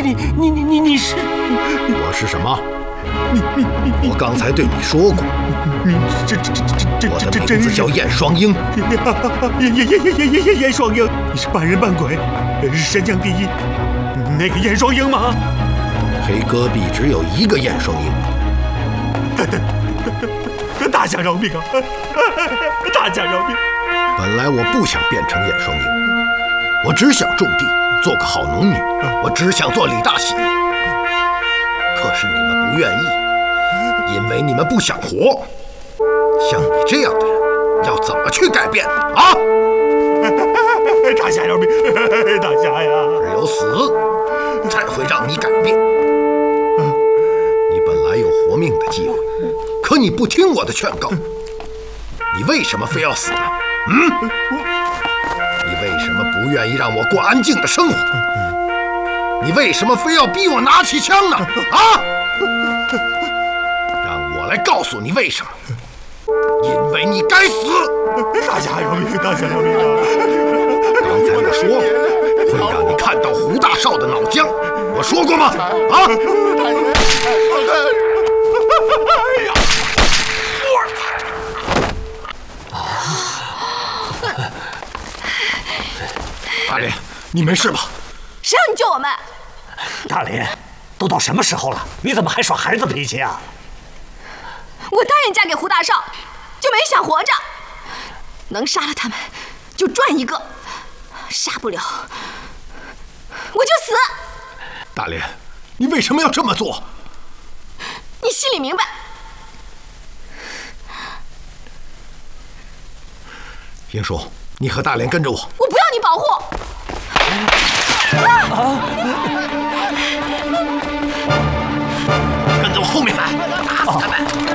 你是？ 我是什么？我刚才对你说过，我的名字叫燕双鹰。 燕双鹰，你是半人半鬼，神将第一，那个燕双鹰吗？ 黑戈壁只有一个燕双鹰。 大将饶命啊！大将饶命！ 本来我不想变成燕双鹰，我只想种地，做个好农民，我只想做李大喜。可是你们不愿意，因为你们不想活。像你这样的人，要怎么去改变啊？ 大侠饶命！大侠呀！ 只有死，才会让你改变。你本来有活命的机会，可你不听我的劝告。你为什么非要死呢？你为什么不愿意让我过安静的生活？你为什么非要逼我拿起枪呢？啊！让我来告诉你为什么。因为你该死！ 大侠饶命！大侠饶命啊！ 刚才我说过，会让你看到胡大少的脑浆，我说过吗？啊！ 哎呀！ 大莲，你没事吧？ 谁让你救我们？ 大莲，都到什么时候了，你怎么还耍孩子脾气啊？ 我答应嫁给胡大少，就没想活着。能杀了他们，就赚一个；杀不了，我就死。 大莲，你为什么要这么做？ 你心里明白。 英叔，你和大莲跟着我。 我不要你保护。 跟在我后面来，打死他们！